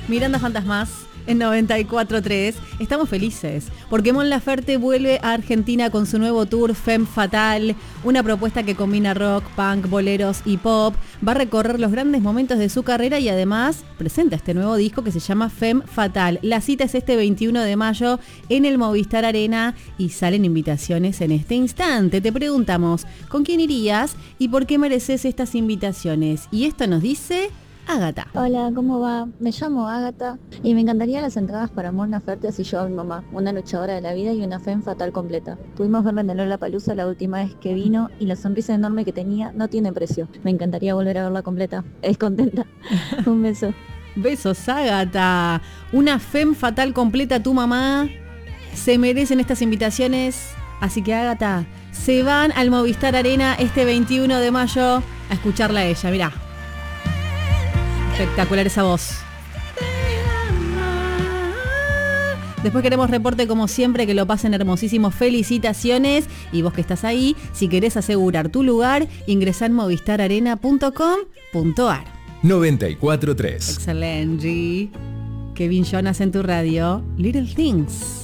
Miranda Fantasmas en 94.3. Estamos felices porque Mon Laferte vuelve a Argentina con su nuevo tour Femme Fatale, una propuesta que combina rock, punk, boleros y pop. Va a recorrer los grandes momentos de su carrera y además presenta este nuevo disco que se llama Femme Fatale. La cita es este 21 de mayo en el Movistar Arena y salen invitaciones en este instante. Te preguntamos, ¿con quién irías y por qué mereces estas invitaciones? Y esto nos dice Ágata. Hola, ¿cómo va? Me llamo Ágata y me encantaría las entradas para Mon Laferte así yo a mi mamá, una luchadora de la vida y una Femme Fatale completa. Pudimos verla en el Lollapalooza la última vez que vino y la sonrisa enorme que tenía no tiene precio. Me encantaría volver a verla completa. Es contenta. Un beso. Besos, Ágata. Una Femme Fatale completa, tu mamá. Se merecen estas invitaciones. Así que, Ágata, se van al Movistar Arena este 21 de mayo a escucharla a ella. Mirá. Espectacular esa voz. Después queremos reporte como siempre, que lo pasen hermosísimo. Felicitaciones. Y vos que estás ahí, si querés asegurar tu lugar, ingresá en movistararena.com.ar. 94.3. Excelente. Kevin Jonas en tu radio. Little Things.